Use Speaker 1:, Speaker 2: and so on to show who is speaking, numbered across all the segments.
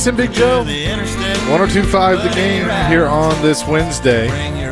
Speaker 1: And Big Joe, 102.5 The Game here on this Wednesday.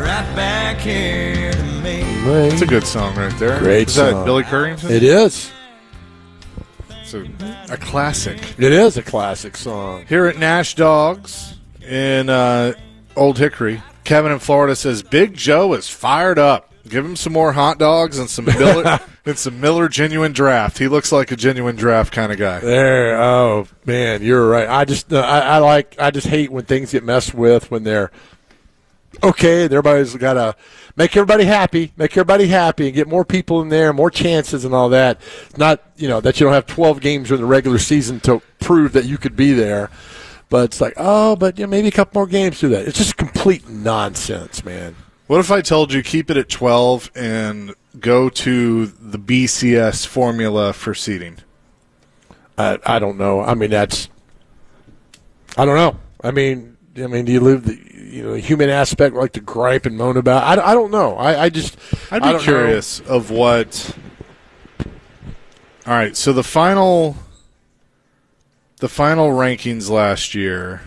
Speaker 1: It's a good song right there.
Speaker 2: Great song.
Speaker 1: Is that Billy Currington?
Speaker 2: It is.
Speaker 1: It's a classic.
Speaker 2: It is a classic song.
Speaker 1: Here at Nash Dogs in Old Hickory, Kevin in Florida says, Big Joe is fired up. Give him some more hot dogs and some Miller Genuine Draft. He looks like a genuine draft kind of guy.
Speaker 2: There, oh man, you're right. I just hate when things get messed with when they're okay. Everybody's got to make everybody happy, and get more people in there, more chances, and all that. Not that you don't have 12 games during the regular season to prove that you could be there, but it's like maybe a couple more games do that. It's just complete nonsense, man.
Speaker 1: What if I told you keep it at 12 and go to the BCS formula for seeding?
Speaker 2: I don't know. I mean, I don't know. I mean, do you live the human aspect like to gripe and moan about? I don't know. I'd be
Speaker 1: curious of what. All right, so the final rankings last year.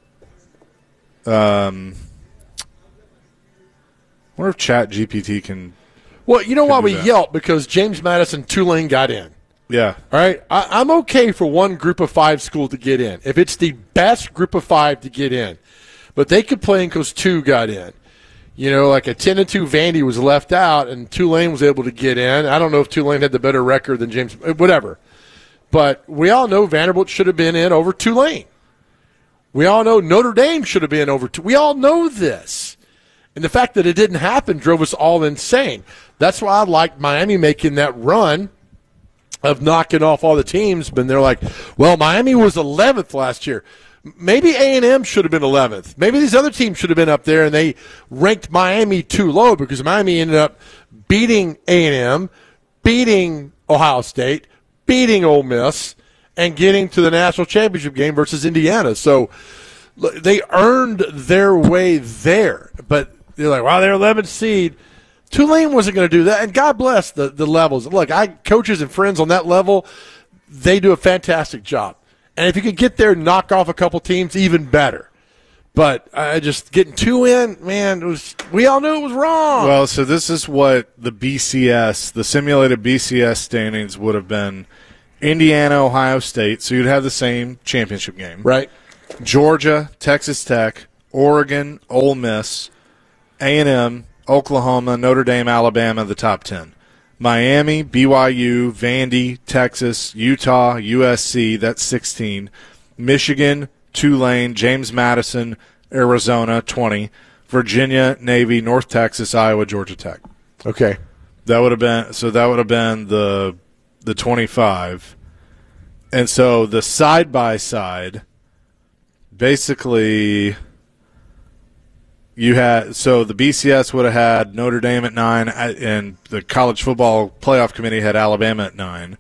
Speaker 1: I wonder if ChatGPT can.
Speaker 2: Well, you know why we yelp? Because James Madison, Tulane got in.
Speaker 1: Yeah.
Speaker 2: All right? I'm okay for one group of 5 school to get in, if it's the best group of 5 to get in. But they complain because 2 got in. Like a 10-2 Vandy was left out, and Tulane was able to get in. I don't know if Tulane had the better record than James, whatever. But we all know Vanderbilt should have been in over Tulane. We all know Notre Dame should have been over. We all know this. And the fact that it didn't happen drove us all insane. That's why I liked Miami making that run of knocking off all the teams. But they're like, well, Miami was 11th last year. Maybe A&M should have been 11th. Maybe these other teams should have been up there, and they ranked Miami too low because Miami ended up beating A&M, beating Ohio State, beating Ole Miss, and getting to the national championship game versus Indiana. So they earned their way there. But they're like, wow, they're 11th seed. Tulane wasn't going to do that. And God bless the levels. Look, coaches and friends on that level, they do a fantastic job. And if you could get there and knock off a couple teams, even better. But just getting 2 in, man, we all knew it was wrong.
Speaker 1: Well, so this is what the BCS, the simulated BCS standings would have been. Indiana, Ohio State, so you'd have the same championship game.
Speaker 2: Right.
Speaker 1: Georgia, Texas Tech, Oregon, Ole Miss, A&M, Oklahoma, Notre Dame, Alabama, the top 10. Miami, BYU, Vandy, Texas, Utah, USC, that's 16. Michigan, Tulane, James Madison, Arizona, 20. Virginia, Navy, North Texas, Iowa, Georgia Tech.
Speaker 2: Okay.
Speaker 1: That would have been the 25. And so the side-by-side, basically you had – so the BCS would have had Notre Dame at 9, and the College Football Playoff Committee had Alabama at 9.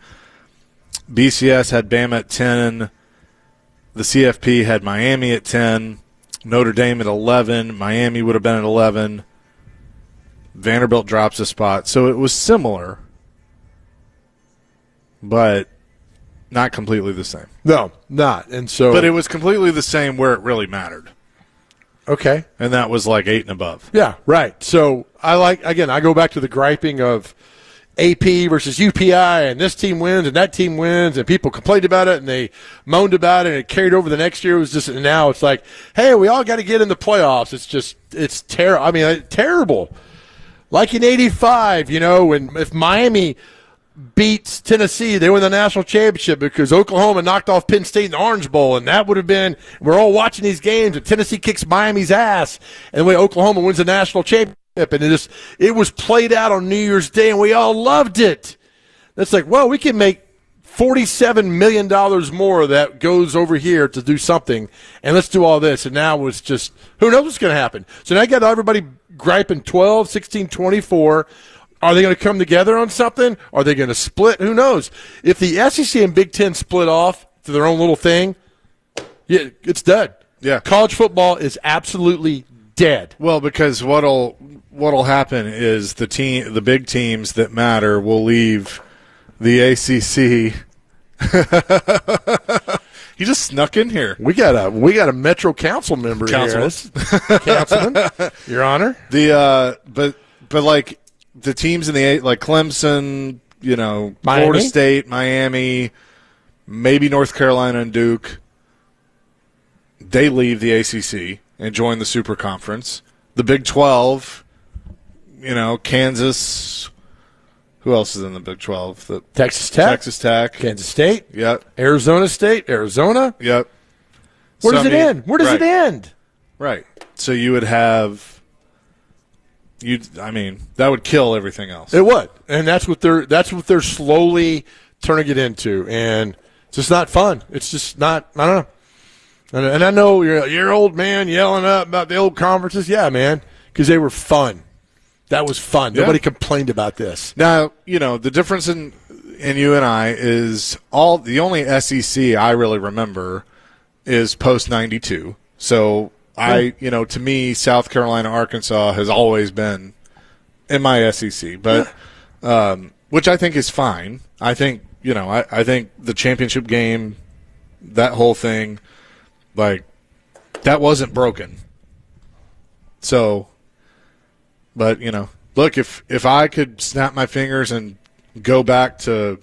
Speaker 1: BCS had Bama at 10. The CFP had Miami at 10. Notre Dame at 11. Miami would have been at 11. Vanderbilt drops a spot. So it was similar, but not completely the same.
Speaker 2: No, not. But
Speaker 1: it was completely the same where it really mattered.
Speaker 2: Okay.
Speaker 1: And that was like 8 and above.
Speaker 2: Yeah, right. So I go back to the griping of AP versus UPI, and this team wins and that team wins, and people complained about it and they moaned about it, and it carried over the next year. It was just, and now it's like, hey, we all got to get in the playoffs. It's terrible. I mean, terrible. Like in '85, if Miami beats Tennessee, they win the national championship because Oklahoma knocked off Penn State in the Orange Bowl, and that would have been, we're all watching these games, and Tennessee kicks Miami's ass, and the way Oklahoma wins the national championship, and it was played out on New Year's Day, and we all loved it. That's like, well, we can make $47 million more that goes over here to do something, and let's do all this. And now it's just, who knows what's going to happen? So now you got everybody griping 12, 16, 24. Are they going to come together on something? Are they going to split? Who knows? If the SEC and Big Ten split off to their own little thing, yeah, it's dead.
Speaker 1: Yeah.
Speaker 2: College football is absolutely dead.
Speaker 1: Well, because what'll happen is the big teams that matter will leave the ACC.
Speaker 2: He
Speaker 1: just snuck in here.
Speaker 2: We got a Metro Council member here. Councilman, Your Honor.
Speaker 1: But like the teams in the 8, like Clemson,
Speaker 2: Miami?
Speaker 1: Florida State, Miami, maybe North Carolina and Duke, they leave the ACC and join the Super Conference. The Big 12, Kansas. Who else is in the Big 12?
Speaker 2: Texas Tech. Kansas State.
Speaker 1: Yep.
Speaker 2: Arizona State. Arizona.
Speaker 1: Yep.
Speaker 2: Where does it end? Where does it end?
Speaker 1: Right. So you would have that would kill everything else.
Speaker 2: It would. And that's what they're slowly turning it into. And it's just not fun. It's just not, I don't know. And I know you're an old man yelling up about the old conferences. Yeah, man, because they were fun. That was fun. Yeah. Nobody complained about this.
Speaker 1: Now, the difference in you and I is the only SEC I really remember is post 92. So to me, South Carolina, Arkansas has always been in my SEC, but which I think is fine. I think I think the championship game, that whole thing, like that wasn't broken. So. But, look, if I could snap my fingers and go back to,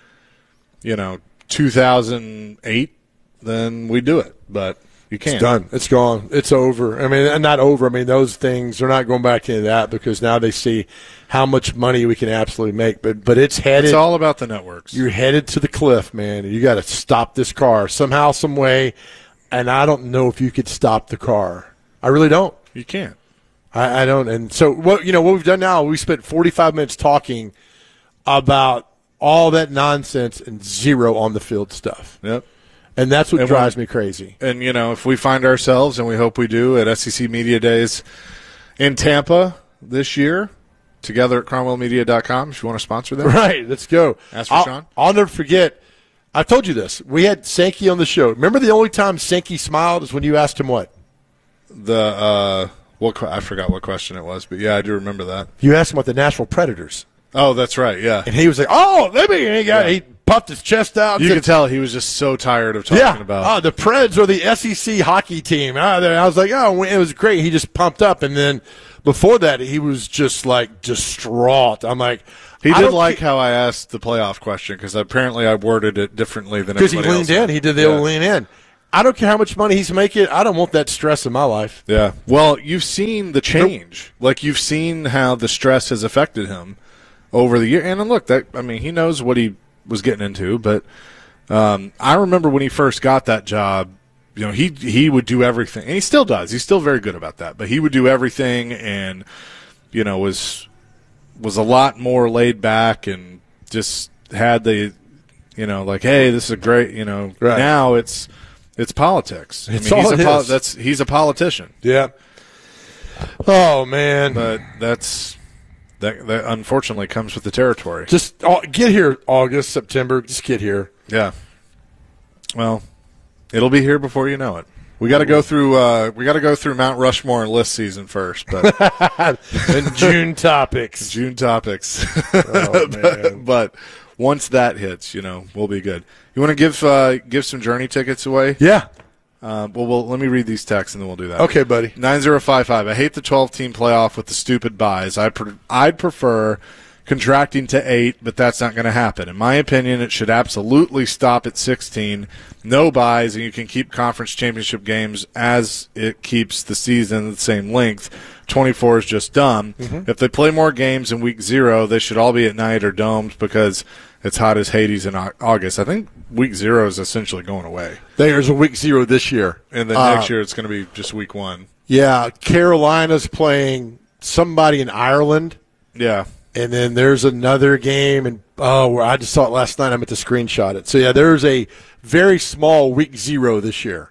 Speaker 1: 2008, then we do it. But you can't.
Speaker 2: It's done. It's gone. It's over. I mean, not over. I mean, those things, they're not going back to that because now they see how much money we can absolutely make. But it's headed.
Speaker 1: It's all about the networks.
Speaker 2: You're headed to the cliff, man. You got to stop this car somehow, some way. And I don't know if you could stop the car. I really don't.
Speaker 1: You can't.
Speaker 2: I don't, and so what we've done now, we spent 45 minutes talking about all that nonsense and zero on the field stuff.
Speaker 1: Yep.
Speaker 2: And that's what drives me crazy.
Speaker 1: And, if we find ourselves, and we hope we do, at SEC Media Days in Tampa this year, together at CromwellMedia.com, if you want to sponsor them.
Speaker 2: Right, let's go.
Speaker 1: Ask for Sean.
Speaker 2: I'll never forget, I told you this. We had Sankey on the show. Remember the only time Sankey smiled is when you asked him what?
Speaker 1: I forgot what question it was, but yeah, I do remember that.
Speaker 2: You asked him about the Nashville Predators.
Speaker 1: Oh, that's right, yeah.
Speaker 2: And he was like, he puffed his chest out.
Speaker 1: You could tell he was just so tired of talking about.
Speaker 2: The Preds are the SEC hockey team. I was like, it was great. He just pumped up. And then before that, he was just like distraught. I'm like,
Speaker 1: he did like how I asked the playoff question because apparently I worded it differently than everybody else.
Speaker 2: Because he leaned in. He did the old lean in. I don't care how much money he's making. I don't want that stress in my life.
Speaker 1: Yeah. Well, you've seen the change. Like, you've seen how the stress has affected him over the year. And look, he knows what he was getting into. But I remember when he first got that job, he would do everything. And he still does. He's still very good about that. But he would do everything and, was a lot more laid back and just had the, like, hey, this is a great,
Speaker 2: Right.
Speaker 1: Now it's politics. He's a politician.
Speaker 2: Yeah. Oh man.
Speaker 1: But that unfortunately comes with the territory.
Speaker 2: Just get here, August, September. Just get here.
Speaker 1: Yeah. Well, it'll be here before you know it. We got to go through Mount Rushmore and list season first, but
Speaker 2: and June topics.
Speaker 1: June topics.
Speaker 2: Oh man.
Speaker 1: But once that hits, we'll be good. You want to give some Journey tickets away?
Speaker 2: Yeah.
Speaker 1: Well, let me read these texts and then we'll do that.
Speaker 2: Okay, buddy.
Speaker 1: 9055. I hate the 12-team playoff with the stupid buys. I'd prefer contracting to 8, but that's not going to happen. In my opinion, it should absolutely stop at 16. No buys, and you can keep conference championship games as it keeps the season the same length. 24 is just dumb. Mm-hmm. If they play more games in week 0, they should all be at night or domes because it's hot as Hades in August. I think week 0 is essentially going away.
Speaker 2: There's a week 0 this year.
Speaker 1: And then next year it's going to be just week 1.
Speaker 2: Yeah, Carolina's playing somebody in Ireland.
Speaker 1: Yeah.
Speaker 2: And then there's another game, and where I just saw it last night. I meant to screenshot it. So, yeah, there's a very small week 0 this year.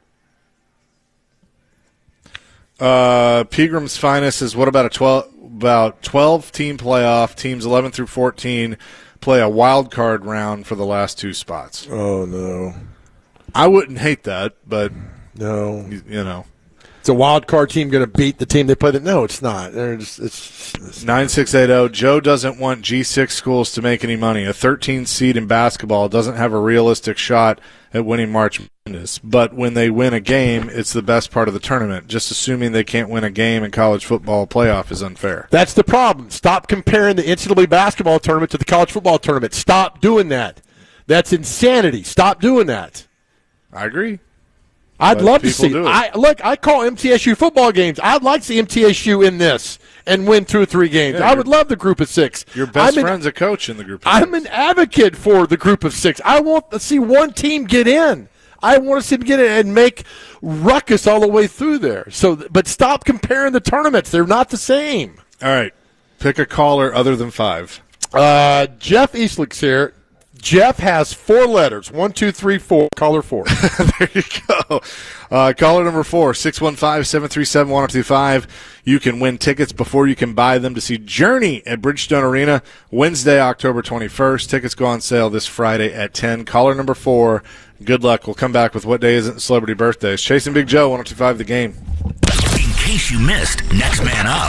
Speaker 1: Pegram's Finest is what about 12-team playoff, teams 11 through 14 play a wild card round for the last 2 spots.
Speaker 2: Oh, no.
Speaker 1: I wouldn't hate that, but
Speaker 2: no. It's a wild card team going to beat the team they played. No, it's not. It's
Speaker 1: 9680. Joe doesn't want G6 schools to make any money. A 13 seed in basketball doesn't have a realistic shot at winning March Madness. But when they win a game, it's the best part of the tournament. Just assuming they can't win a game in college football playoff is unfair.
Speaker 2: That's the problem. Stop comparing the NCAA basketball tournament to the college football tournament. Stop doing that. That's insanity. Stop doing that.
Speaker 1: I agree.
Speaker 2: I'd love to see. I call MTSU football games. I'd like to see MTSU in this and win 2 or 3 games. I would love the group of 6.
Speaker 1: Your best friend's a coach in the group of 6.
Speaker 2: I'm an advocate for the group of 6. I want to see one team get in. I want to see them get in and make ruckus all the way through there. But stop comparing the tournaments. They're not the same.
Speaker 1: All right. Pick a caller other than 5.
Speaker 2: Jeff Eastlick's here. Jeff has 4 letters. 1, 2, 3, 4. Caller 4.
Speaker 1: There you go. Caller number 4, 615-737-1025. You can win tickets before you can buy them to see Journey at Bridgestone Arena Wednesday, October 21st. Tickets go on sale this Friday at 10. Caller number 4, good luck. We'll come back with What Day Isn't Celebrity Birthdays. Chasing Big Joe, 102.5 The Game.
Speaker 3: In case you missed, next man up.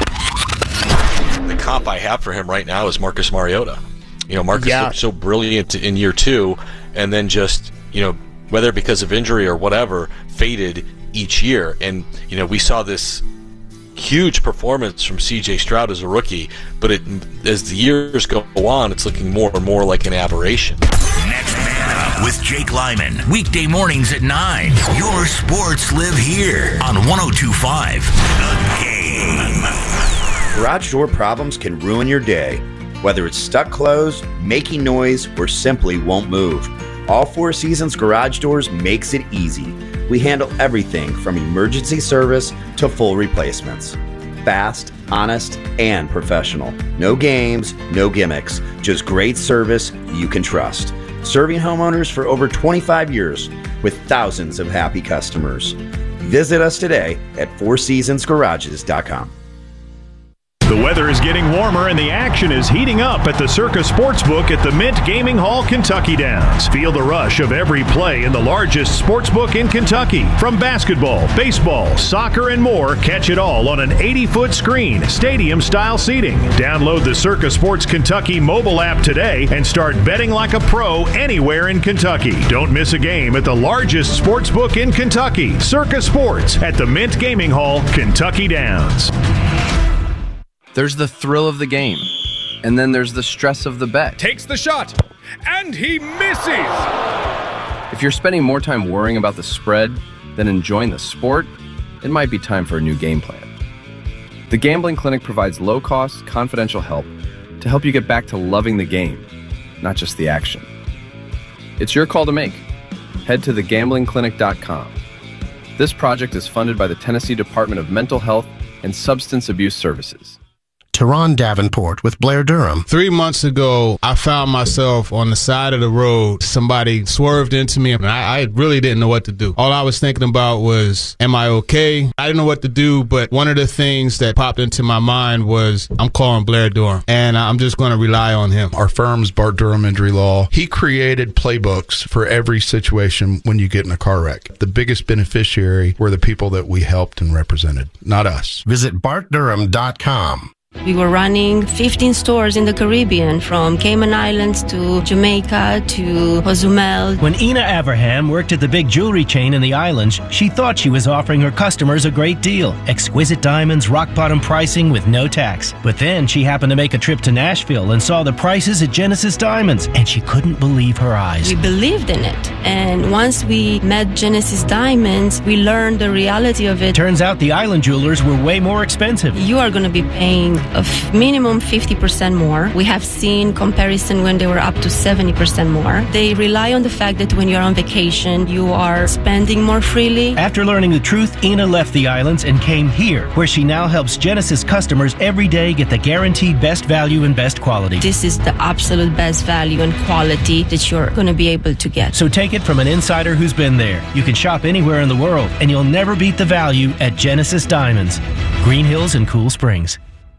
Speaker 4: The comp I have for him right now is Marcus Mariota. Marcus looked so brilliant in year 2, and then just, whether because of injury or whatever, faded each year. And, we saw this huge performance from C.J. Stroud as a rookie, but as the years go on, it's looking more and more like an aberration.
Speaker 3: Next Man Up with Jake Lyman. Weekday mornings at 9. Your sports live here on 102.5 The Game.
Speaker 5: Garage door problems can ruin your day. Whether it's stuck closed, making noise, or simply won't move, All Four Seasons Garage Doors makes it easy. We handle everything from emergency service to full replacements. Fast, honest, and professional. No games, no gimmicks, just great service you can trust. Serving homeowners for over 25 years with thousands of happy customers. Visit us today at fourseasonsgarages.com.
Speaker 6: The weather is getting warmer and the action is heating up at the Circa Sportsbook at the Mint Gaming Hall, Kentucky Downs. Feel the rush of every play in the largest sportsbook in Kentucky. From basketball, baseball, soccer, and more, catch it all on an 80-foot screen, stadium-style seating. Download the Circa Sports Kentucky mobile app today and start betting like a pro anywhere in Kentucky. Don't miss a game at the largest sportsbook in Kentucky, Circa Sports at the Mint Gaming Hall, Kentucky Downs.
Speaker 7: There's the thrill of the game, and then there's the stress of the bet.
Speaker 8: Takes the shot, and he misses!
Speaker 7: If you're spending more time worrying about the spread than enjoying the sport, it might be time for a new game plan. The Gambling Clinic provides low-cost, confidential help to help you get back to loving the game, not just the action. It's your call to make. Head to thegamblingclinic.com. This project is funded by the Tennessee Department of Mental Health and Substance Abuse Services.
Speaker 9: Teron Davenport with Blair Durham.
Speaker 10: 3 months ago, I found myself on the side of the road. Somebody swerved into me, and I really didn't know what to do. All I was thinking about was, am I okay? I didn't know what to do, but one of the things that popped into my mind was, I'm calling Blair Durham, and I'm just going to rely on him.
Speaker 11: Our firm's Bart Durham Injury Law. He created playbooks for every situation when you get in a car wreck. The biggest beneficiary were the people that we helped and represented, not us.
Speaker 9: Visit BartDurham.com.
Speaker 12: We were running 15 stores in the Caribbean, from Cayman Islands to Jamaica to Cozumel.
Speaker 13: When Ina Abraham worked at the big jewelry chain in the islands, she thought she was offering her customers a great deal. Exquisite diamonds, rock-bottom pricing with no tax. But then she happened to make a trip to Nashville and saw the prices at Genesis Diamonds, and she couldn't believe her eyes.
Speaker 12: We believed in it. And once we met Genesis Diamonds, we learned the reality of it.
Speaker 13: Turns out the island jewelers were way more expensive.
Speaker 12: You are going to be paying a minimum 50% more. We have seen comparison when they were up to 70% more. They rely on the fact that when you're on vacation, you are spending more freely.
Speaker 13: After learning the truth, Ina left the islands and came here, where she now helps Genesis customers every day get the guaranteed best value and best quality.
Speaker 12: This is the absolute best value and quality that you're going to be able to get.
Speaker 13: So take it from an insider who's been there. You can shop anywhere in the world, and you'll never beat the value at Genesis Diamonds. Green Hills and Cool Springs.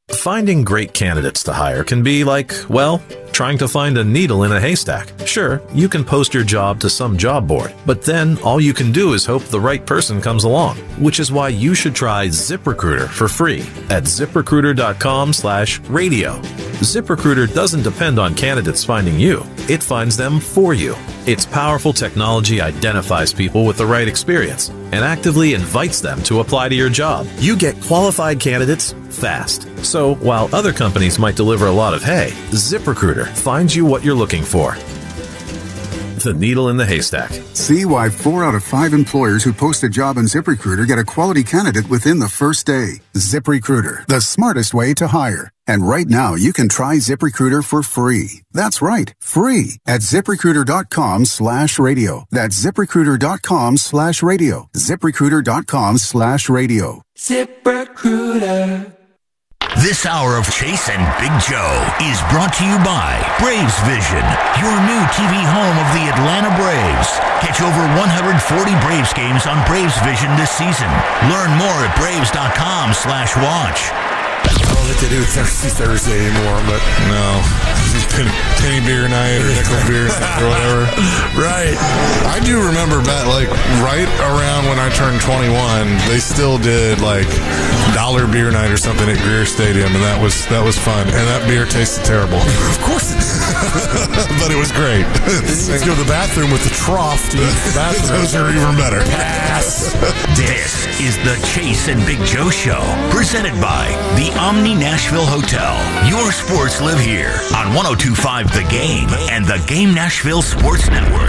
Speaker 14: Finding great candidates to hire can be like, well, trying to find a needle in a haystack. Sure, you can post your job to some job board, but then all you can do is hope the right person comes along, which is why you should try ZipRecruiter for free at ZipRecruiter.com/radio. ZipRecruiter doesn't depend on candidates finding you. It finds them for you. Its powerful technology identifies people with the right experience and actively invites them to apply to your job. You get qualified candidates fast. So while other companies might deliver a lot of hay, ZipRecruiter finds you what you're looking for. The needle in the haystack.
Speaker 15: See why 4 out of 5 employers who post a job on ZipRecruiter get a quality candidate within the first day. ZipRecruiter, the smartest way to hire. And right now, you can try ZipRecruiter for free. That's right, free at ZipRecruiter.com/radio. That's ZipRecruiter.com/radio. ZipRecruiter.com/radio.
Speaker 3: ZipRecruiter. This hour of Chase and Big Joe is brought to you by Braves Vision, your new TV home of the Atlanta Braves. Catch over 140 Braves games on Braves Vision this season. Learn more at Braves.com/watch.
Speaker 16: I don't know that they do Thirsty Thursday anymore, but
Speaker 17: no. Penny beer night or nickel beer night or whatever.
Speaker 16: Right.
Speaker 17: I do remember back, like, right around when I turned 21, they still did, like, dollar beer night or something at Greer Stadium, and that was fun. And that beer tasted terrible.
Speaker 16: Of course it did.
Speaker 17: But it was great.
Speaker 16: You go to the bathroom with the trough to use the bathroom.
Speaker 17: Those are even better.
Speaker 3: Pass. This is the Chase and Big Joe Show, presented by the Omni Nashville Hotel. Your sports live here on 102.5 The Game and the Game Nashville Sports Network.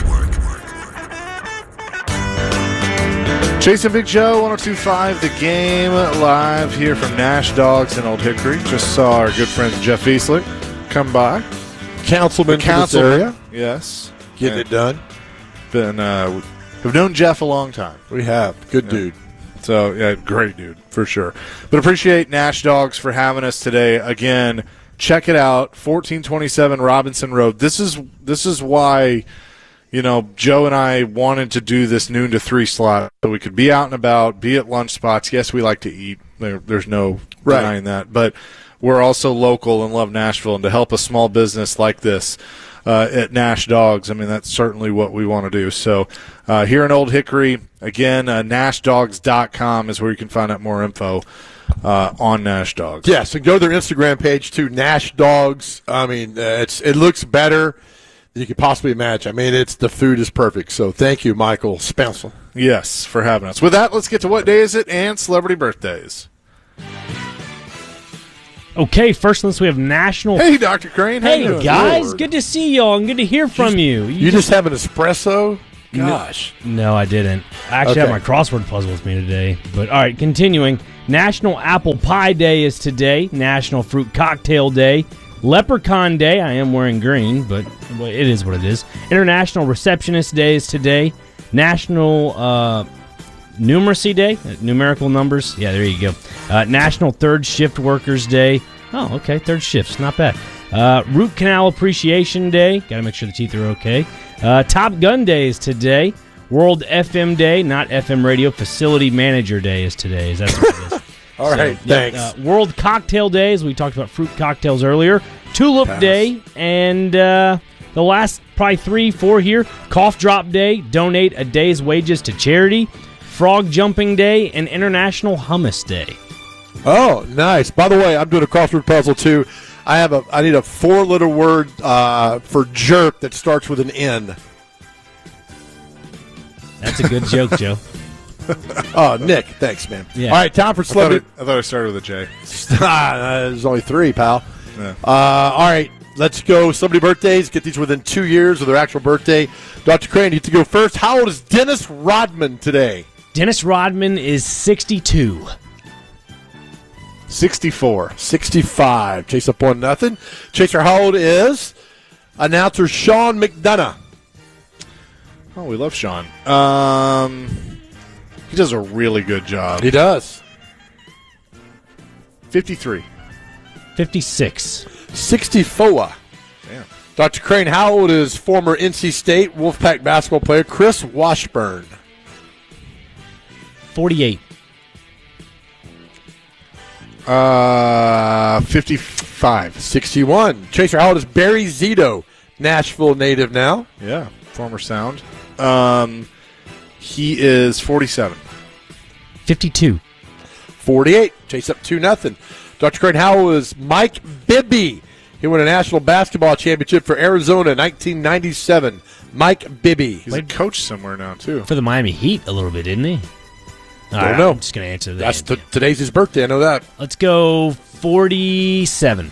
Speaker 1: Chase and Big Joe, 102.5 The Game, live here from Nash Dogs in Old Hickory. Just saw our good friend Jeff Easley come by.
Speaker 2: Councilman for this area.
Speaker 1: Yes.
Speaker 2: Getting it done.
Speaker 1: We've known Jeff a long time.
Speaker 2: We have. Good dude.
Speaker 1: So, yeah, great dude, for sure. But appreciate Nash Dogs for having us today. Again, check it out, 1427 Robinson Road. This is why, you know, Joe and I wanted to do this noon to 3 slot so we could be out and about, be at lunch spots. Yes, we like to eat. There's no denying that. But we're also local and love Nashville. And to help a small business like this at Nash Dogs, I mean, that's certainly what we want to do. So here in Old Hickory, again, NashDogs.com is where you can find out more info on Nash Dogs.
Speaker 2: Yes, and go to their Instagram page too, Nash Dogs. I mean, it looks better than you could possibly imagine. I mean, the food is perfect. So thank you, Michael Spansel.
Speaker 1: Yes, for having us. With that, let's get to what day is it and celebrity birthdays.
Speaker 18: Okay, first we have National...
Speaker 1: Hey, Dr. Crane.
Speaker 18: Hey, guys. Good to see y'all and good to hear from you.
Speaker 2: You just have an espresso? Gosh.
Speaker 18: No, I didn't. I actually have my crossword puzzle with me today. But, all right, continuing. National Apple Pie Day is today. National Fruit Cocktail Day. Leprechaun Day. I am wearing green, but it is what it is. International Receptionist Day is today. National... Numeracy Day, numerical numbers. Yeah, there you go. National Third Shift Workers Day. Oh, okay, third shifts, not bad. Root Canal Appreciation Day. Got to make sure the teeth are okay. Top Gun Day is today. World FM Day, not FM Radio. Facility Manager Day is today. Is that what it is?
Speaker 2: All right, thanks.
Speaker 18: World Cocktail Days. We talked about fruit cocktails earlier. Tulip Day, and the last probably 3-4 here. Cough Drop Day. Donate a day's wages to charity. Frog Jumping Day, and International Hummus Day.
Speaker 2: Oh, nice. By the way, I'm doing a crossword puzzle, too. I need a 4-letter word for jerk that starts with an N.
Speaker 18: That's a good joke, Joe.
Speaker 2: Oh, Nick. Thanks, man.
Speaker 18: Yeah.
Speaker 2: All right, time for celebrity.
Speaker 1: I thought I started with a J.
Speaker 2: There's only 3, pal.
Speaker 1: Yeah.
Speaker 2: All right, let's go. Celebrity birthdays. Get these within 2 years of their actual birthday. Dr. Crane, you get to go first. How old is Dennis Rodman today?
Speaker 18: Dennis Rodman is 62.
Speaker 1: 64.
Speaker 2: 65. Chase up 1-0. Chaser, how old is announcer Sean McDonough?
Speaker 1: Oh, we love Sean. He does a really good job.
Speaker 2: He does.
Speaker 1: 53.
Speaker 18: 56.
Speaker 2: 64.
Speaker 1: Damn.
Speaker 2: Dr. Crane, how old is former NC State Wolfpack basketball player Chris Washburn?
Speaker 18: 48.
Speaker 1: 55.
Speaker 2: 61. Chaser, how old is Barry Zito? Nashville native now.
Speaker 1: Yeah, former Sound. He is 47.
Speaker 18: 52.
Speaker 2: 48. Chase up 2-0. Dr. Crane, how old is Mike Bibby? He won a national basketball championship for Arizona in 1997. Mike Bibby.
Speaker 1: He's a coach somewhere now, too.
Speaker 18: For the Miami Heat a little bit, didn't he?
Speaker 2: Don't know.
Speaker 18: I'm just going to answer that.
Speaker 2: Today's his birthday. I know that.
Speaker 18: Let's go 47.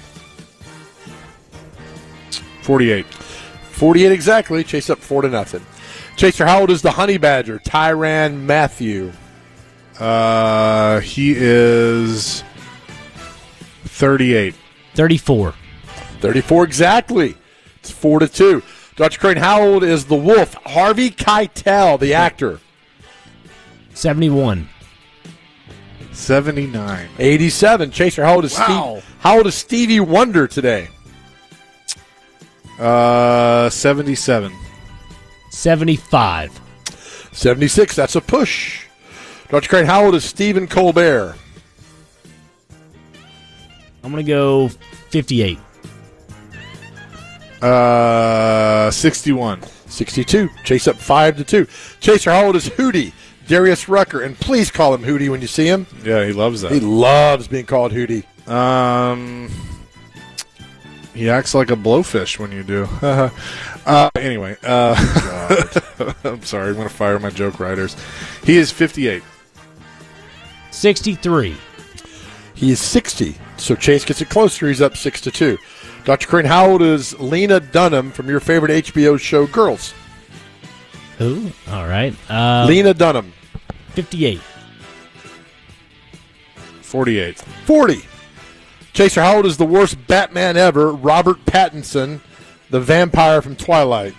Speaker 1: 48.
Speaker 2: 48 exactly. Chase up 4-0. Chaser, how old is the honey badger? Tyrann Mathieu.
Speaker 1: He is 38.
Speaker 18: 34.
Speaker 2: 34 exactly. It's 4-2. Dr. Crane, how old is the wolf? Harvey Keitel, the actor.
Speaker 18: 71.
Speaker 1: 79.
Speaker 2: 87. Chaser, how old is How old is Stevie Wonder today?
Speaker 1: 77.
Speaker 18: 75.
Speaker 2: 76. That's a push. Dr. Crane, how old is Stephen Colbert?
Speaker 18: I'm going to go 58.
Speaker 1: 61.
Speaker 2: 62. Chase up 5-2. Chaser, how old is Hootie? Darius Rucker. And please call him Hootie when you see him.
Speaker 1: Yeah, he loves that.
Speaker 2: He loves being called Hootie.
Speaker 1: He acts like a blowfish when you do. Anyway. I'm sorry. I'm going to fire my joke writers. He is 58.
Speaker 18: 63.
Speaker 2: He is 60. So Chase gets it closer. He's up 6-2. Dr. Crane, how old is Lena Dunham from your favorite HBO show, Girls?
Speaker 18: Who? All right.
Speaker 2: Lena Dunham.
Speaker 18: 58.
Speaker 1: 48.
Speaker 2: 40. Chaser, how old is the worst Batman ever, Robert Pattinson, the vampire from Twilight?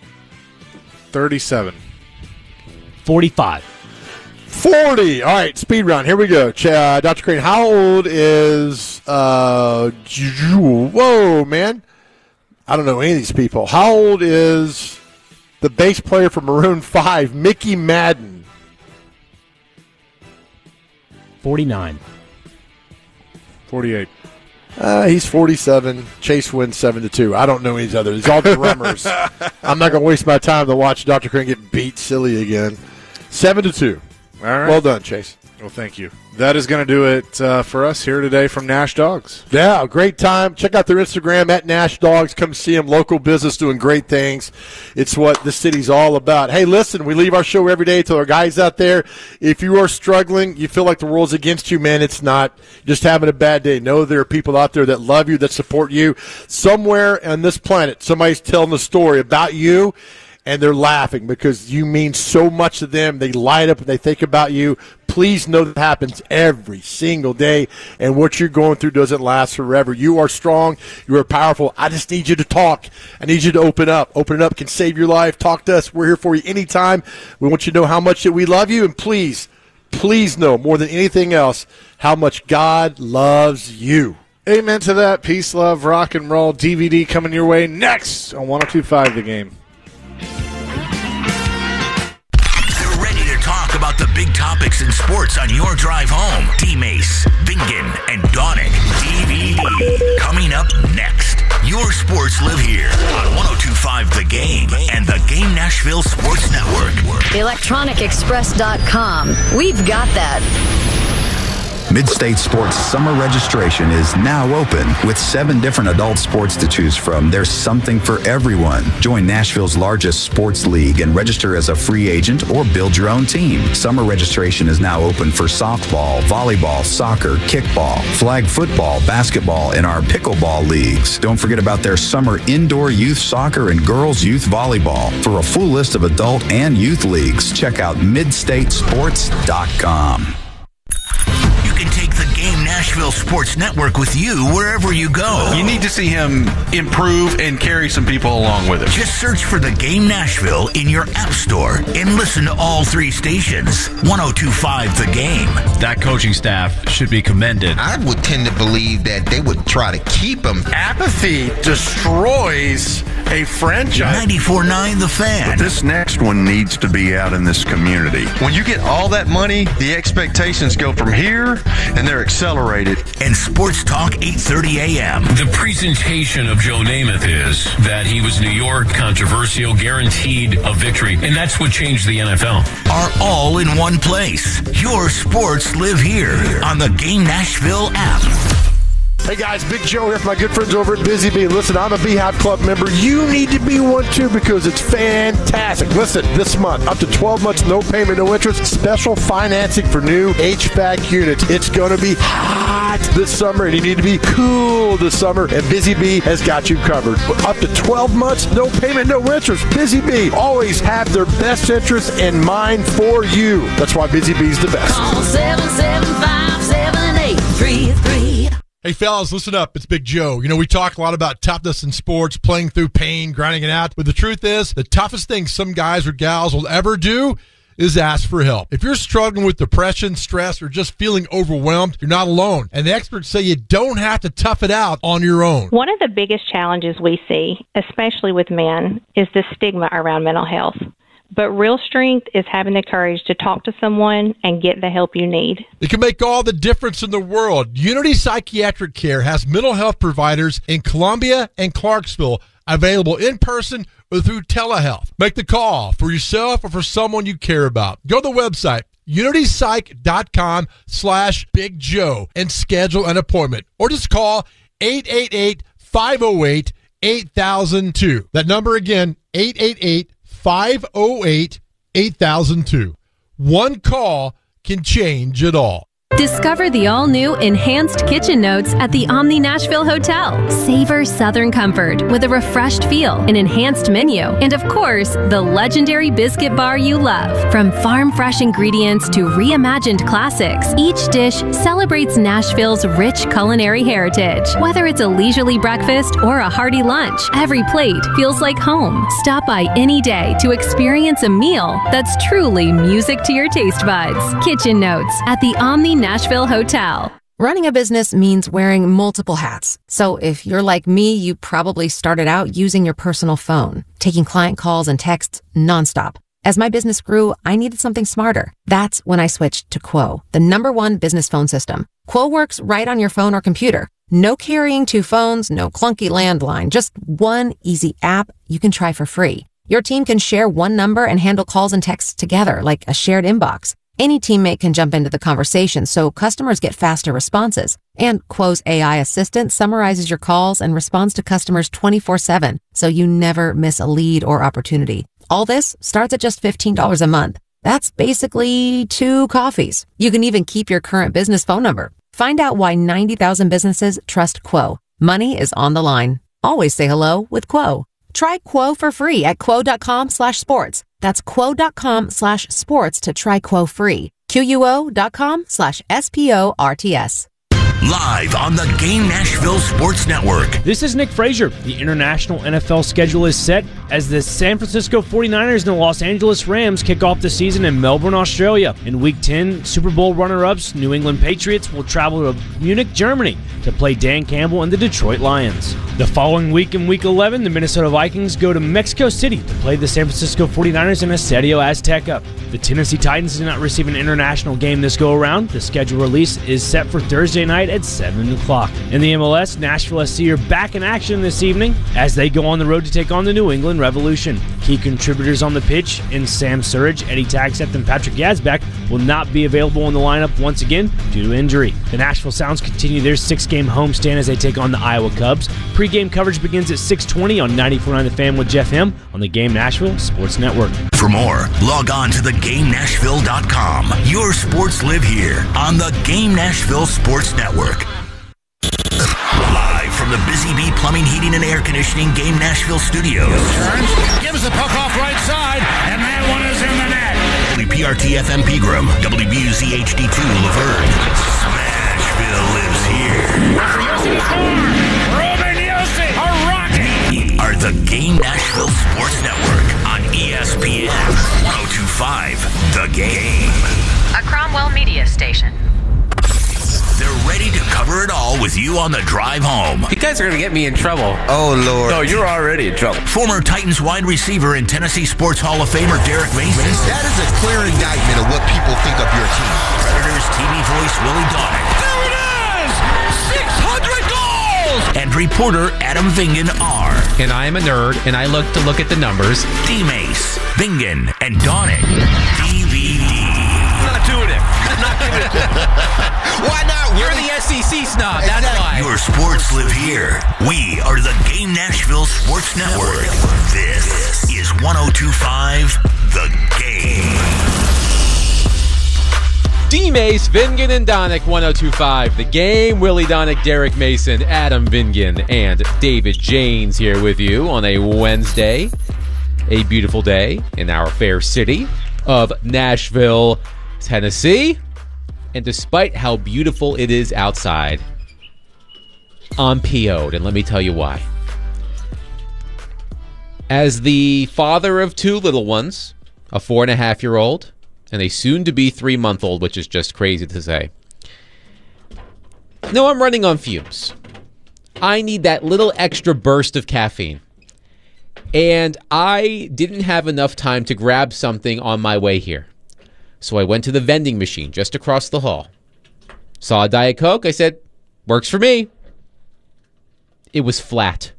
Speaker 1: 37.
Speaker 18: 45.
Speaker 2: 40. All right, speed round. Here we go. Dr. Crane, how old is whoa, man. I don't know any of these people. How old is the bass player for Maroon 5, Mickey Madden?
Speaker 18: 49.
Speaker 1: 48.
Speaker 2: He's 47. Chase wins 7-2. I don't know any others. These all drummers. I'm not going to waste my time to watch Dr. Crane get beat silly again. 7-2.
Speaker 1: All right.
Speaker 2: Well done, Chase.
Speaker 1: Well, thank you. That is going to do it for us here today from Nash Dogs.
Speaker 2: Yeah, great time. Check out their Instagram at Nash Dogs. Come see them. Local business doing great things. It's what the city's all about. Hey, listen, we leave our show every day to our guys out there. If you are struggling, you feel like the world's against you, man, it's not. You're just having a bad day. Know there are people out there that love you, that support you. Somewhere on this planet, somebody's telling a story about you, and they're laughing because you mean so much to them. They light up and they think about you. Please know that happens every single day, and what you're going through doesn't last forever. You are strong. You are powerful. I just need you to talk. I need you to open up. Open up can save your life. Talk to us. We're here for you anytime. We want you to know how much that we love you, and please know more than anything else how much God loves you.
Speaker 1: Amen to that. Peace, love, rock and roll. DVD coming your way next on 102.5 The Game.
Speaker 3: Talk about the big topics in sports on your drive home. D-Mace, Bingen, and Donick. DVD. Coming up next. Your sports live here on 102.5 The Game and the Game Nashville Sports Network.
Speaker 19: ElectronicExpress.com. We've got that.
Speaker 20: Midstate Sports summer registration is now open. With 7 different adult sports to choose from, there's something for everyone. Join Nashville's largest sports league and register as a free agent or build your own team. Summer registration is now open for softball, volleyball, soccer, kickball, flag football, basketball, and our pickleball leagues. Don't forget about their summer indoor youth soccer and girls youth volleyball. For a full list of adult and youth leagues, check out midstatesports.com.
Speaker 3: Can take the Game Nashville Sports Network with you wherever you go.
Speaker 21: You need to see him improve and carry some people along with him.
Speaker 3: Just search for the Game Nashville in your app store and listen to all 3 stations. 102.5 The Game.
Speaker 22: That coaching staff should be commended.
Speaker 23: I would tend to believe that they would try to keep him.
Speaker 2: Apathy destroys a franchise.
Speaker 3: 94.9 The Fan.
Speaker 24: But this next one needs to be out in this community.
Speaker 21: When you get all that money, the expectations go from here, and they're accelerating.
Speaker 24: tolerate it.
Speaker 3: And Sports Talk 8:30 a.m.
Speaker 4: The presentation of Joe Namath is that he was New York, controversial, guaranteed a victory, and that's what changed the NFL.
Speaker 3: Are all in one place. Your sports live here on the Game Nashville app.
Speaker 2: Hey guys, Big Joe here from my good friends over at Busy Bee. Listen, I'm a Beehive Club member. You need to be one too because it's fantastic. Listen, this month, up to 12 months, no payment, no interest, special financing for new HVAC units. It's going to be hot this summer and you need to be cool this summer, and Busy Bee has got you covered. Up to 12 months, no payment, no interest. Busy Bee always have their best interests in mind for you. That's why Busy Bee's the best.
Speaker 5: Call 775-7833.
Speaker 16: Hey, fellas, listen up. It's Big Joe. You know, we talk a lot about toughness in sports, playing through pain, grinding it out. But the truth is, the toughest thing some guys or gals will ever do is ask for help. If you're struggling with depression, stress, or just feeling overwhelmed, you're not alone. And the experts say you don't have to tough it out on your own.
Speaker 6: One of the biggest challenges we see, especially with men, is the stigma around mental health. But real strength is having the courage to talk to someone and get the help you need.
Speaker 16: It can make all the difference in the world. Unity Psychiatric Care has mental health providers in Columbia and Clarksville available in person or through telehealth. Make the call for yourself or for someone you care about. Go to the website, unitypsych.com/Big Joe, and schedule an appointment. Or just call 888-508-8002. That number again, 888-508-8002. One call can change it all.
Speaker 8: Discover the all-new Enhanced Kitchen Notes at the Omni Nashville Hotel. Savor Southern comfort with a refreshed feel, an enhanced menu, and of course, the legendary biscuit bar you love. From farm-fresh ingredients to reimagined classics, each dish celebrates Nashville's rich culinary heritage. Whether it's a leisurely breakfast or a hearty lunch, every plate feels like home. Stop by any day to experience a meal that's truly music to your taste buds. Kitchen Notes at the Omni Nashville Hotel.
Speaker 25: Running a business means wearing multiple hats. So if you're like me, you probably started out using your personal phone, taking client calls and texts nonstop. As my business grew, I needed something smarter. That's when I switched to Quo, the #1 business phone system. Quo works right on your phone or computer. No carrying 2 phones, no clunky landline, just one easy app you can try for free. Your team can share one number and handle calls and texts together like a shared inbox. Any teammate can jump into the conversation, so customers get faster responses. And Quo's AI assistant summarizes your calls and responds to customers 24/7, so you never miss a lead or opportunity. All this starts at just $15 a month. That's basically 2 coffees. You can even keep your current business phone number. Find out why 90,000 businesses trust Quo. Money is on the line. Always say hello with Quo. Try Quo for free at quo.com/sports. That's quo.com/sports to try Quo free. QUO.com/SPORTS.
Speaker 3: Live on the Game Nashville Sports Network.
Speaker 18: This is Nick Frazier. The international NFL schedule is set as the San Francisco 49ers and the Los Angeles Rams kick off the season in Melbourne, Australia. In Week 10, Super Bowl runner-ups New England Patriots will travel to Munich, Germany to play Dan Campbell and the Detroit Lions. The following week in Week 11, the Minnesota Vikings go to Mexico City to play the San Francisco 49ers in Estadio Azteca. The Tennessee Titans did not receive an international game this go-around. The schedule release is set for Thursday night at 7 o'clock. In the MLS, Nashville SC are back in action this evening as they go on the road to take on the New England Revolution. Key contributors on the pitch in Sam Surridge, Eddie Tagset, and Patrick Yazbek will not be available in the lineup once again due to injury. The Nashville Sounds continue their 6-game homestand as they take on the Iowa Cubs. Pre-game coverage begins at 6:20 on 94.9 The Fan with Jeff Hem on the Game Nashville Sports Network.
Speaker 3: For more, log on to theGameNashville.com. Your sports live here on the Game Nashville Sports Network. Live from the Busy Bee Plumbing, Heating, and Air Conditioning Game Nashville Studios.
Speaker 5: Turns, gives the puck off right side, and that one is in the net.
Speaker 3: WPRT-FM Pegram, WBUZ HD2 Laverne. Smashville lives here.
Speaker 5: Ruben Yossi, a rocket.
Speaker 3: We are the Game Nashville Sports Network on ESPN 1025 The Game.
Speaker 26: A Cromwell media station.
Speaker 3: They're ready to cover it all with you on the drive home.
Speaker 27: You guys are going to get me in trouble.
Speaker 23: Oh, Lord.
Speaker 27: No, you're already in trouble.
Speaker 3: Former Titans wide receiver and Tennessee Sports Hall of Famer Derek Mason.
Speaker 23: That is a clear indictment of what people think of your team.
Speaker 3: Predators TV voice Willie Donick.
Speaker 5: There it is!
Speaker 3: reporter Adam Vingan are.
Speaker 27: And I am a nerd, and I look at the numbers.
Speaker 3: D-Mace, Vingan, and Donick. DVD.
Speaker 27: Not doing it. Not giving it.
Speaker 23: Why not?
Speaker 27: You're the SEC snob. That's why.
Speaker 3: Your sports live here. We are the Game Nashville Sports Network. This is 102.5 The Game.
Speaker 27: D-Mace, Vingan, and Donick, 102.5 The Game. Willie Donick, Derek Mason, Adam Vingan, and David Janes here with you on a Wednesday. A beautiful day in our fair city of Nashville, Tennessee. And despite how beautiful it is outside, I'm PO'd, and let me tell you why. As the father of two little ones, a 4.5-year-old, and a soon-to-be 3-month-old, which is just crazy to say. No, I'm running on fumes. I need that little extra burst of caffeine. And I didn't have enough time to grab something on my way here. So I went to the vending machine just across the hall. Saw a Diet Coke. I said, works for me. It was flat.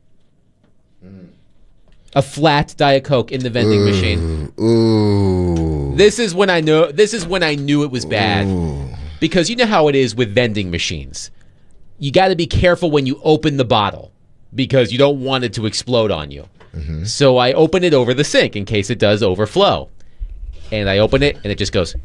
Speaker 27: A flat Diet Coke in the vending machine.
Speaker 7: Ooh.
Speaker 27: This is when I knew it was bad. Because you know how it is with vending machines. You got to be careful when you open the bottle because you don't want it to explode on you. Mm-hmm. So I open it over the sink in case it does overflow. And I open it and it just goes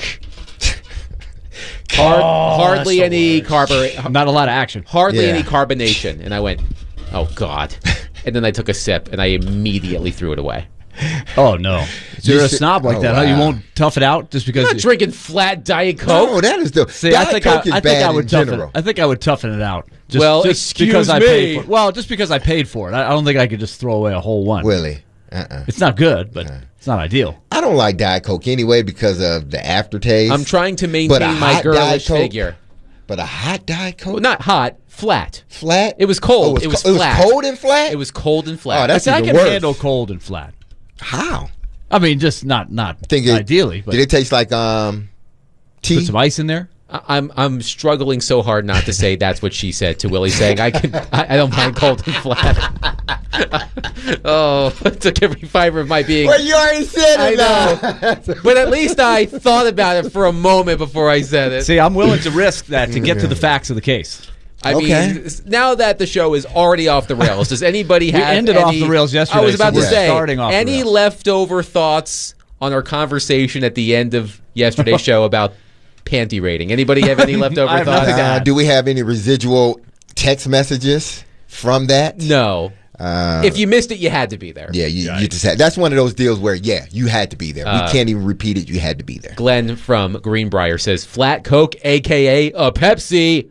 Speaker 27: hardly any
Speaker 9: not a lot of action.
Speaker 27: Hardly any carbonation. And I went, "Oh God." And then I took a sip, and I immediately threw it away.
Speaker 9: Oh, no. So you're a snob like that, huh? You won't tough it out just because...
Speaker 27: I'm not drinking flat Diet Coke.
Speaker 7: No, that is the...
Speaker 9: See, I think I would toughen it out. Just because I paid for it. Well, just because I paid for it. I don't think I could just throw away a whole one.
Speaker 7: Willie.
Speaker 9: It's not good, but it's not ideal.
Speaker 7: I don't like Diet Coke anyway because of the aftertaste.
Speaker 27: I'm trying to maintain my girlish figure.
Speaker 7: But a hot Diet Coke?
Speaker 27: Well, not hot, flat.
Speaker 7: Flat?
Speaker 27: It was cold.
Speaker 7: Oh,
Speaker 27: it was flat.
Speaker 7: It was cold and flat?
Speaker 27: It was cold and flat.
Speaker 7: Oh, that's
Speaker 9: I
Speaker 7: even
Speaker 9: can
Speaker 7: worse.
Speaker 9: handle cold and flat.
Speaker 7: How?
Speaker 9: I mean, just not ideally. But
Speaker 7: did it taste like tea?
Speaker 9: Put some ice in there?
Speaker 27: I'm struggling so hard not to say that's what she said to Willie, saying I don't mind cold and flat. Oh, it took every fiber of my being.
Speaker 7: Well, you already said it.
Speaker 27: I know. But at least I thought about it for a moment before I said it.
Speaker 9: See, I'm willing to risk that to get to the facts of the case.
Speaker 27: I mean, now that the show is already off the rails, does anybody have
Speaker 9: We ended off the rails yesterday.
Speaker 27: I was about to say,
Speaker 9: starting off
Speaker 27: any leftover thoughts on our conversation at the end of yesterday's show about panty rating? Anybody have any leftover thoughts?
Speaker 7: Do we have any residual text messages from that?
Speaker 27: No. If you missed it, you had to be there.
Speaker 7: Yeah, you just had. That's one of those deals where, you had to be there. We can't even repeat it. You had to be there.
Speaker 27: Glenn from Greenbrier says, flat Coke, a.k.a. a Pepsi.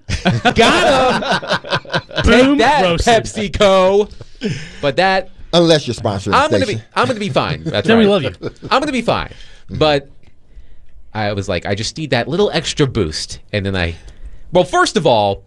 Speaker 27: Got him! Take that,
Speaker 9: roasted.
Speaker 27: PepsiCo. But that...
Speaker 7: Unless you're sponsoring
Speaker 27: I'm going to be fine. That's
Speaker 9: then
Speaker 27: right.
Speaker 9: we love you.
Speaker 27: I'm going to be fine. But I was like, I just need that little extra boost. And then well, first of all,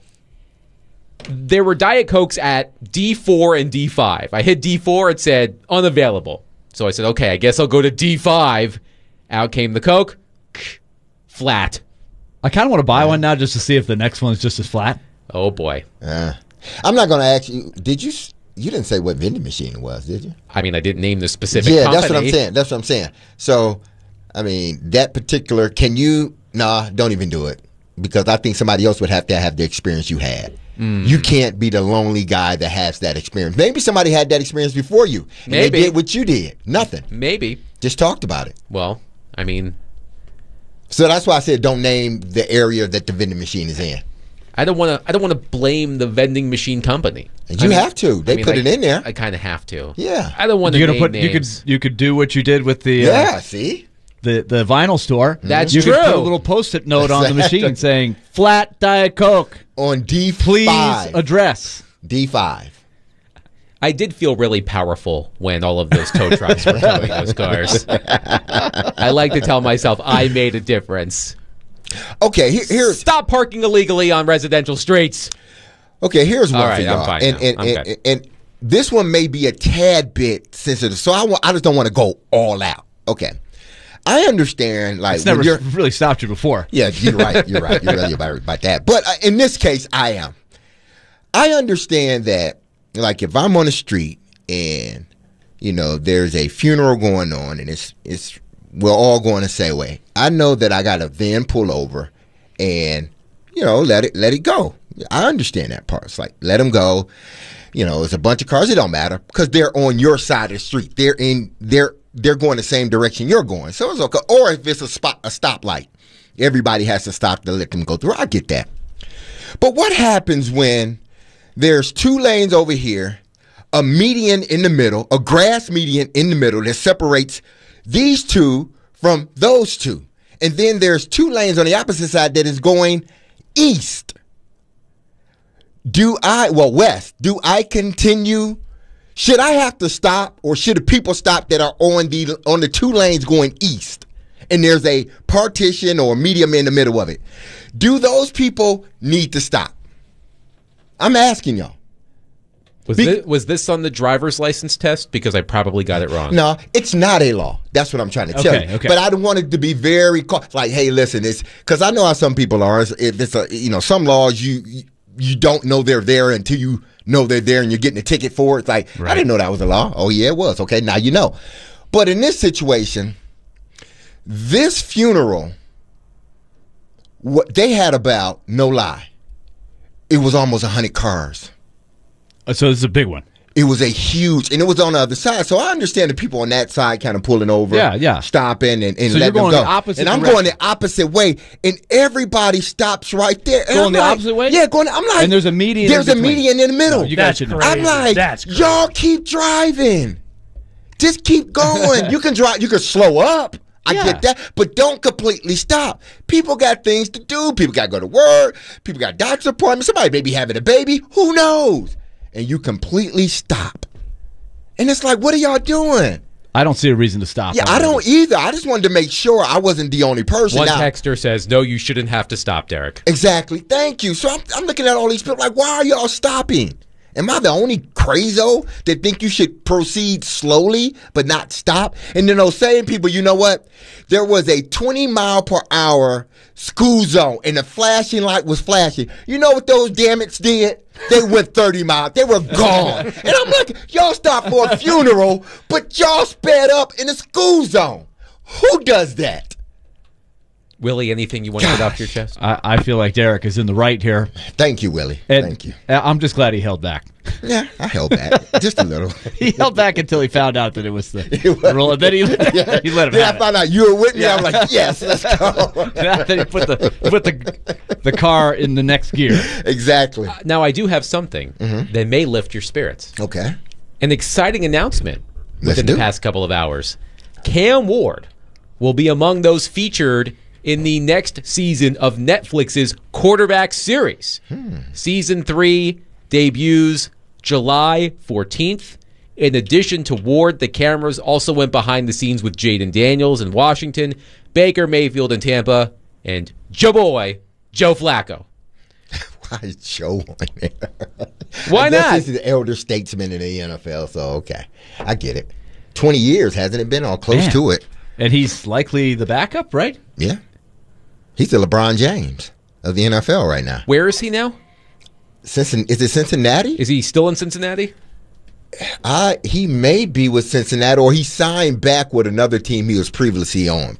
Speaker 27: there were Diet Cokes at D4 and D5. I hit D4, it said unavailable. So I said, okay, I guess I'll go to D5. Out came the Coke. Flat.
Speaker 9: I kind of want to buy one now just to see if the next one's just as flat.
Speaker 27: Oh, boy.
Speaker 7: I'm not going to ask you, you didn't say what vending machine it was, did you?
Speaker 27: I mean, I didn't name the specific company.
Speaker 7: That's what I'm saying. So, I mean, that particular, don't even do it. Because I think somebody else would have to have the experience you had. You can't be the lonely guy that has that experience. Maybe somebody had that experience before you. And they did what you did. Nothing.
Speaker 27: Maybe.
Speaker 7: Just talked about it.
Speaker 27: Well, I mean.
Speaker 7: So that's why I said don't name the area that the vending machine is in.
Speaker 27: I don't want to blame the vending machine company.
Speaker 7: And you have to. They put it in there.
Speaker 27: I kind of have to.
Speaker 7: Yeah.
Speaker 27: I don't want to name names.
Speaker 9: You could do what you did with the
Speaker 7: see?
Speaker 9: The vinyl store.
Speaker 27: That's
Speaker 9: you
Speaker 27: true.
Speaker 9: You could put a little post-it note on the machine saying flat Diet Coke
Speaker 7: on D5.
Speaker 9: Please address
Speaker 7: D5.
Speaker 27: I did feel really powerful when all of those tow trucks were towing those cars. I like to tell myself I made a difference.
Speaker 7: Okay, here's
Speaker 27: stop parking illegally on residential streets.
Speaker 7: Okay, here's one for y'all.
Speaker 27: I'm fine
Speaker 7: and this one may be a tad bit sensitive, so I just don't want to go all out. Okay. I understand, like,
Speaker 9: it's never really stopped you before.
Speaker 7: Yeah, you're right. You're right. You're right about that. But in this case, I am. I understand that, like, if I'm on the street and, there's a funeral going on and we're all going the same way, I know that I got to then pull over and, let it go. I understand that part. It's like, let them go. It's a bunch of cars. It don't matter because they're on your side of the street. They're going the same direction you're going. So it's okay. Or if it's a stoplight, everybody has to stop to let them go through. I get that. But what happens when there's 2 lanes over here, a median in the middle, a grass median in the middle that separates these 2 from those 2. And then there's 2 lanes on the opposite side that is going east. West. Do I continue? Should I have to stop, or should the people stop that are on the 2 lanes going east? And there's a partition or medium in the middle of it. Do those people need to stop? I'm asking y'all.
Speaker 27: Was this on the driver's license test? Because I probably got it wrong.
Speaker 7: No, it's not a law. That's what I'm trying to tell you.
Speaker 27: Okay.
Speaker 7: But I don't want it to be very like, hey, listen, it's because I know how some people are. If it's some laws you don't know they're there until you know they're there and you're getting a ticket for it. It's like, right. I didn't know that was a law. Oh, yeah, it was. Okay, now you know. But in this situation, this funeral, what they had about, no lie, it was almost 100 cars.
Speaker 9: So this is a big one.
Speaker 7: It was a huge, and it was on the other side. So I understand the people on that side kind of pulling over, stopping and
Speaker 9: so
Speaker 7: letting them go.
Speaker 9: The opposite
Speaker 7: and I'm
Speaker 9: direction.
Speaker 7: going the opposite way, and everybody stops right there. And
Speaker 9: going the opposite way?
Speaker 7: Yeah, going. I'm like,
Speaker 9: and there's a median.
Speaker 7: There's a median in the middle.
Speaker 9: No, you guys should know.
Speaker 7: I'm like, y'all keep driving. Just keep going. You can drive. You can slow up. I get that, but don't completely stop. People got things to do. People got to go to work. People got doctor's appointments. Somebody may be having a baby. Who knows? And you completely stop. And it's like, what are y'all doing?
Speaker 9: I don't see a reason to stop.
Speaker 7: Yeah, I don't either. I just wanted to make sure I wasn't the only person.
Speaker 27: One texter says, no, you shouldn't have to stop, Derek.
Speaker 7: Exactly. Thank you. So I'm looking at all these people like, why are y'all stopping? Am I the only crazo that think you should proceed slowly but not stop? And then those same people, you know what? There was a 20-mile-per-hour school zone, and the flashing light was flashing. You know what those dammits did? They went 30 miles. They were gone. And I'm like, y'all stopped for a funeral, but y'all sped up in the school zone. Who does that?
Speaker 27: Willie, anything you want to get off your chest?
Speaker 9: I feel like Derek is in the right here.
Speaker 7: Thank you, Willie.
Speaker 9: And
Speaker 7: thank you.
Speaker 9: I'm just glad he held back.
Speaker 7: Yeah, I held back just a little.
Speaker 9: He held back until he found out that it was the rule, and then he let him have
Speaker 7: I found out you were with me. I was like, yes, let's go.
Speaker 9: Then he put the car in the next gear.
Speaker 7: Exactly.
Speaker 27: Now, I do have something that may lift your spirits.
Speaker 7: Okay.
Speaker 27: An exciting announcement within the past couple of hours. Cam Ward will be among those featured in the next season of Netflix's Quarterback series. Season 3 debuts July 14th. In addition to Ward, the cameras also went behind the scenes with Jaden Daniels in Washington, Baker Mayfield in Tampa, and Joe Boy, Joe Flacco.
Speaker 7: Why is Joe on there?
Speaker 27: Why not?
Speaker 7: This is the elder statesman in the NFL, so okay. I get it. 20 years, hasn't it been? Or close to it.
Speaker 9: And he's likely the backup, right?
Speaker 7: Yeah. He's the LeBron James of the NFL right now.
Speaker 27: Where is he now?
Speaker 7: Is it Cincinnati?
Speaker 27: Is he still in Cincinnati?
Speaker 7: He may be with Cincinnati, or he signed back with another team he was previously on.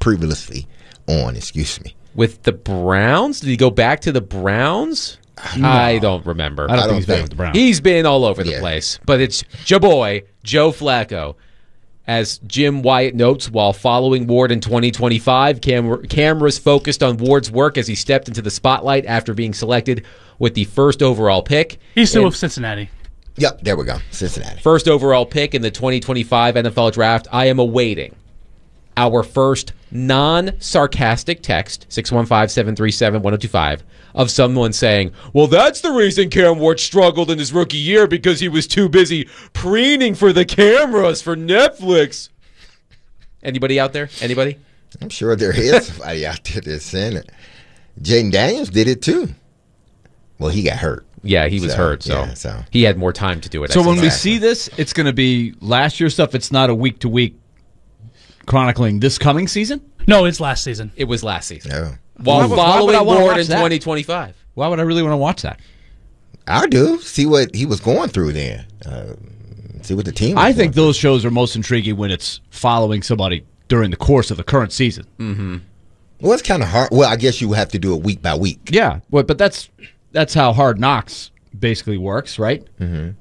Speaker 27: With the Browns? Did he go back to the Browns? No. I don't remember.
Speaker 9: I don't think he's been with the Browns.
Speaker 27: He's been all over the place. But it's Joe Boy, Joe Flacco. As Jim Wyatt notes, while following Ward in 2025, cameras focused on Ward's work as he stepped into the spotlight after being selected with the first overall pick.
Speaker 10: He's still with Cincinnati.
Speaker 7: Yep, there we go. Cincinnati.
Speaker 27: First overall pick in the 2025 NFL Draft. I am awaiting our first non-sarcastic text, 615-737-1025, of someone saying, well, that's the reason Cam Ward struggled in his rookie year because he was too busy preening for the cameras for Netflix. Anybody out there? Anybody?
Speaker 7: I'm sure there is somebody out there that's saying it. Jaden Daniels did it too. Well, he got hurt.
Speaker 27: Yeah, he was hurt, so he had more time to do it.
Speaker 9: So when we see this, it's going to be last year's stuff. It's not a week-to-week chronicling this coming season?
Speaker 10: No, it's last season.
Speaker 27: It was last season.
Speaker 7: No.
Speaker 27: While following Ward in 2025.
Speaker 9: Why would I really want to watch that?
Speaker 7: I do. See what he was going through then. See what the team was
Speaker 9: I think those shows are most intriguing when it's following somebody during the course of the current season.
Speaker 7: Mm-hmm. Well, it's kind of hard. Well, I guess you would have to do it week by week.
Speaker 9: Yeah, but that's how Hard Knocks basically works, right?
Speaker 7: Mm-hmm.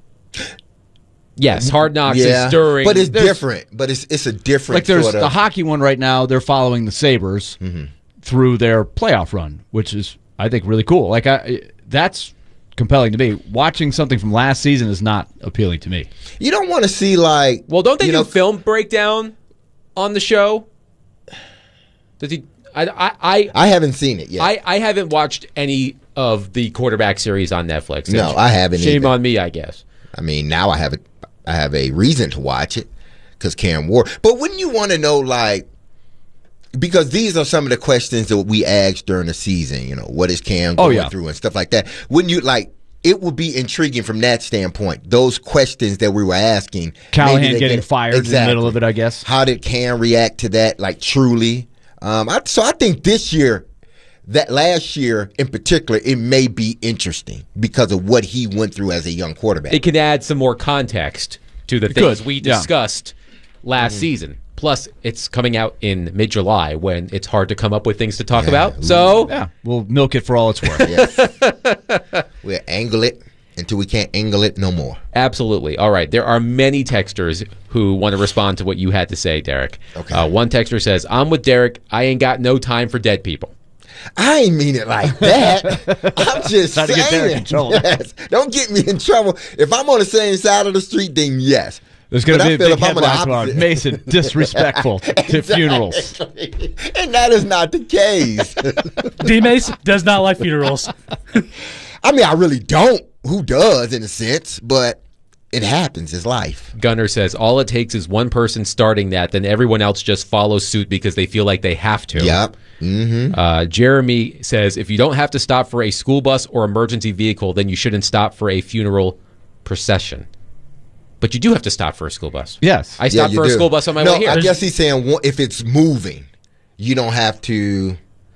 Speaker 27: Yes, Hard Knocks is during.
Speaker 7: But it's different. But it's a different
Speaker 9: like there's
Speaker 7: sort of,
Speaker 9: the hockey one right now. They're following the Sabres through their playoff run, which is, I think, really cool. Like that's compelling to me. Watching something from last season is not appealing to me.
Speaker 7: You don't want to see like.
Speaker 27: Well, don't they do film breakdown on the show? Does he? I
Speaker 7: haven't seen it yet.
Speaker 27: I haven't watched any of the quarterback series on Netflix.
Speaker 7: No, I haven't.
Speaker 27: Shame on me, I guess.
Speaker 7: I mean, now I have a reason to watch it because Cam Ward. But wouldn't you want to know, like, because these are some of the questions that we asked during the season. You know, what is Cam going through and stuff like that. Wouldn't you like? It would be intriguing from that standpoint. Those questions that we were asking.
Speaker 9: Callahan getting fired in the middle of it, I guess.
Speaker 7: How did Cam react to that? Like, truly. So I think this year, that last year in particular, it may be interesting because of what he went through as a young quarterback.
Speaker 27: It can add some more context to the things we discussed last season. Plus, it's coming out in mid-July when it's hard to come up with things to talk about. So,
Speaker 9: we'll milk it for all it's worth.
Speaker 7: We'll angle it until we can't angle it no more.
Speaker 27: Absolutely. All right. There are many texters who want to respond to what you had to say, Derek.
Speaker 7: Okay.
Speaker 27: One texter says, I'm with Derek. I ain't got no time for dead people.
Speaker 7: I ain't mean it like that. I'm just saying.
Speaker 9: To get Derek in trouble.
Speaker 7: Yes. Don't get me in trouble. If I'm on the same side of the street, then yes.
Speaker 9: There's going to be a big headline tomorrow. Mason, disrespectful to funerals.
Speaker 7: And that is not the case.
Speaker 10: D-Mace does not like funerals.
Speaker 7: I mean, I really don't. Who does, in a sense, but it happens. It's life.
Speaker 27: Gunner says, all it takes is one person starting that, then everyone else just follows suit because they feel like they have to.
Speaker 7: Yep. Mm-hmm.
Speaker 27: Jeremy says, if you don't have to stop for a school bus or emergency vehicle, then you shouldn't stop for a funeral procession. But you do have to stop for a school bus.
Speaker 9: Yes.
Speaker 27: I stopped for a school bus on my way here.
Speaker 7: I guess he's saying if it's moving, you don't have to...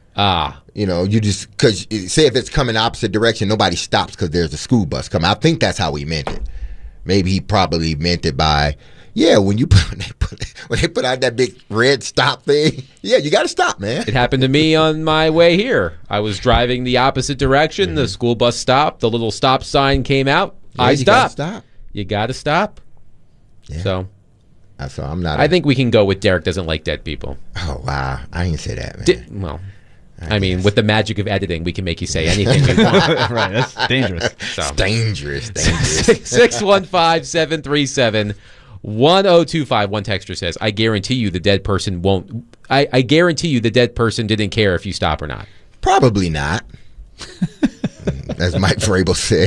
Speaker 7: You know, you just, because say if it's coming opposite direction, nobody stops because there's a school bus coming. I think that's how he meant it. Maybe he probably meant it by, when you when they put out that big red stop thing, you got to stop, man.
Speaker 27: It happened to me on my way here. I was driving the opposite direction. The school bus stopped. The little stop sign came out. I stopped. You got to stop.
Speaker 7: Yeah.
Speaker 27: So
Speaker 7: I'm not.
Speaker 27: I think we can go with Derek doesn't like dead people.
Speaker 7: Oh, wow. I didn't say that, man.
Speaker 27: I mean, with the magic of editing, we can make you say anything you want.
Speaker 9: Right, that's dangerous.
Speaker 7: So. It's dangerous.
Speaker 27: 615-737-1025. One texter says, I guarantee you the dead person won't... I guarantee you the dead person didn't care if you stop or not.
Speaker 7: Probably not. As Mike Vrabel said.